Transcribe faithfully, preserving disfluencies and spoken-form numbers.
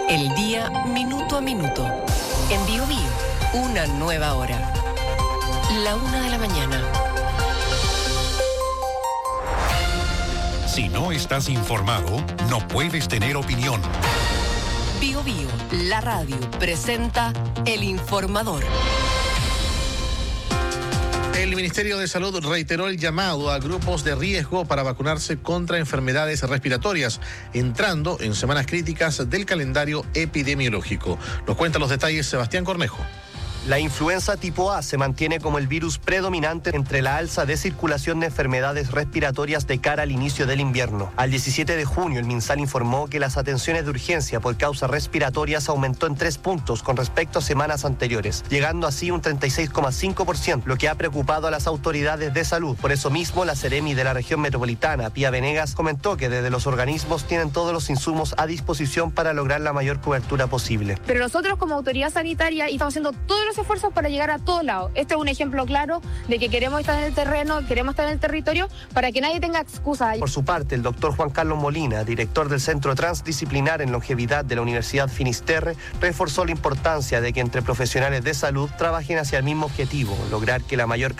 El día minuto a minuto. En Bio Bio, una nueva hora. La una de la mañana. Si no estás informado, no puedes tener opinión. Bio Bio, la radio, presenta El Informador. El Ministerio de Salud reiteró el llamado a grupos de riesgo para vacunarse contra enfermedades respiratorias, entrando en semanas críticas del calendario epidemiológico. Nos cuenta los detalles Sebastián Cornejo. La influenza tipo A se mantiene como el virus predominante entre la alza de circulación de enfermedades respiratorias de cara al inicio del invierno. Al diecisiete de junio, el MinSal informó que las atenciones de urgencia por causas respiratorias aumentó en tres puntos con respecto a semanas anteriores, llegando así un treinta y seis coma cinco por ciento, lo que ha preocupado a las autoridades de salud. Por eso mismo, la Seremi de la región metropolitana, Pía Venegas, comentó que desde los organismos tienen todos los insumos a disposición para lograr la mayor cobertura posible. Pero nosotros como autoridad sanitaria estamos haciendo todos los esfuerzos para llegar a todos lados. Este es un ejemplo claro de que queremos estar en el terreno, queremos estar en el territorio para que nadie tenga excusa. Por su parte, el doctor Juan Carlos Molina, director del Centro Transdisciplinar en Longevidad de la Universidad Finisterre, reforzó la importancia de que entre profesionales de salud trabajen hacia el mismo objetivo, lograr que la mayor